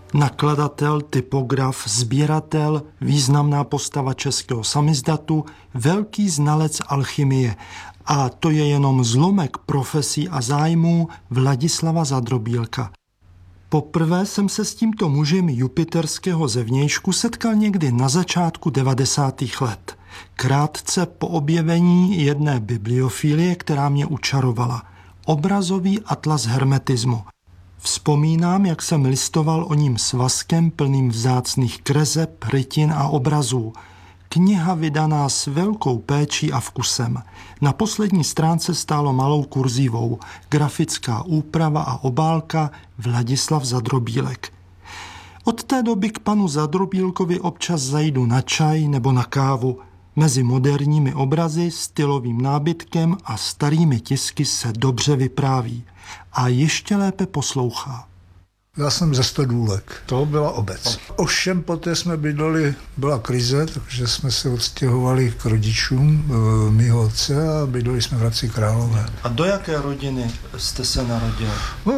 Nakladatel, typograf, sběratel, významná postava českého samizdatu, velký znalec alchymie. A to je jenom zlomek profesí a zájmů Vladislava Zadrobílka. Poprvé jsem se s tímto mužem jupiterského zevnějšku setkal někdy na začátku 90. let. Krátce po objevení jedné bibliofilie, která mě učarovala. Obrazový atlas hermetismu. Vzpomínám, jak jsem listoval o ním svazkem plným vzácných kreseb, rytin a obrazů. Kniha vydaná s velkou péčí a vkusem. Na poslední stránce stálo malou kurzívou grafická úprava a obálka Vladislav Zadrobílek. Od té doby k panu Zadrobílkovi občas zajdu na čaj nebo na kávu. Mezi moderními obrazy, stylovým nábytkem a starými tisky se dobře vypráví. A ještě lépe poslouchá. Já jsem ze Stodůlek, to byla obec. Ovšem poté jsme bydleli, byla krize, takže jsme se odstěhovali k rodičům mýho otce a bydleli jsme v Hradci Králové. A do jaké rodiny jste se narodil?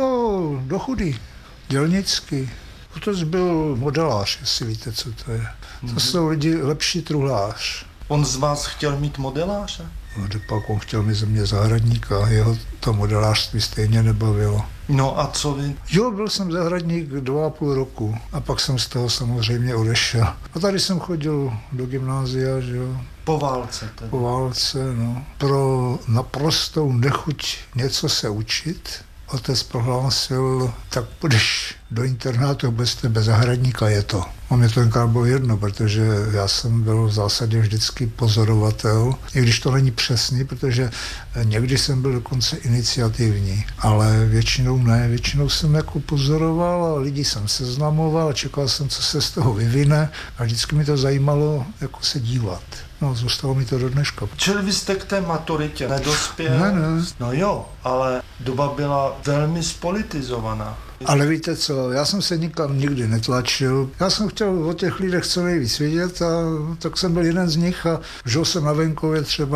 Do chudý, dělnický. Otec byl modelář, jestli víte, co to je. To jsou lidi lepší truhlář. On z vás chtěl mít modeláře? Pak on chtěl mít ze mě zahradníka a jeho to modelářství stejně nebavilo. No a co vy? Jo, byl jsem zahradník 2,5 roku a pak jsem z toho samozřejmě odešel. A tady jsem chodil do gymnázia, že jo. Po válce tedy? Po válce, no. Pro naprostou nechuť něco se učit, otec prohlásil, tak půjdeš do internátu, bez zahradníka je to. A mě to tenkrát bylo jedno, protože já jsem byl v zásadě vždycky pozorovatel, i když to není přesný, protože někdy jsem byl dokonce iniciativní, ale většinou ne, většinou jsem jako pozoroval a lidi jsem seznamoval a čekal jsem, co se z toho vyvine a vždycky mi to zajímalo, jako se dívat. No, zůstalo mi to do dneška. Čili vy jste k té maturitě nedospěl? Ne. No jo, ale doba byla velmi spolitizovaná. Ale víte co, já jsem se nikam nikdy netlačil. Já jsem chtěl o těch lidech co nejvíc vědět a tak jsem byl jeden z nich a žil jsem na venkově třeba